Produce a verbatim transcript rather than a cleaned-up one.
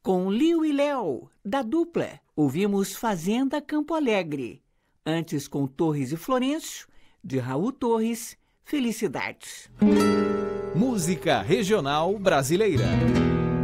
Com Liu e Léo, da dupla, ouvimos Fazenda Campo Alegre. Antes, com Torres e Florencio, de Raul Torres, Felicidades. Música Regional Brasileira.